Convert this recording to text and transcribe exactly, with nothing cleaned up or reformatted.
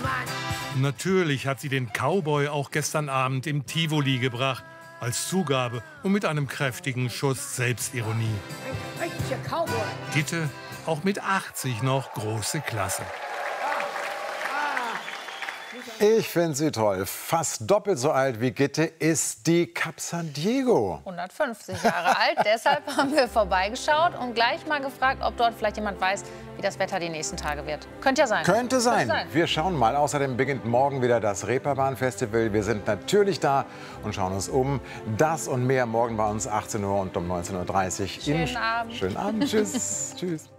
Natürlich hat sie den Cowboy auch gestern Abend im Tivoli gebracht. Als Zugabe und mit einem kräftigen Schuss Selbstironie. Gitte, auch mit achtzig noch große Klasse. Ich finde sie toll. Fast doppelt so alt wie Gitte ist die Cap San Diego. hundertfünfzig Jahre alt. Deshalb haben wir vorbeigeschaut und gleich mal gefragt, ob dort vielleicht jemand weiß, wie das Wetter die nächsten Tage wird. Könnte ja sein. Könnte sein. Könnte sein. Wir schauen mal. Außerdem beginnt morgen wieder das Reeperbahn-Festival. Wir sind natürlich da und schauen uns um. Das und mehr morgen bei uns achtzehn Uhr und um neunzehn Uhr dreißig. Schönen Abend. Schönen Abend. Tschüss. Tschüss.